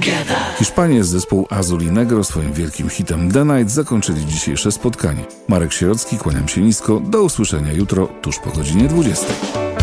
Hiszpanie z zespołu Azul y Negro swoim wielkim hitem The Night zakończyli dzisiejsze spotkanie. Marek Sierocki, kłaniam się nisko. Do usłyszenia jutro tuż po godzinie 20.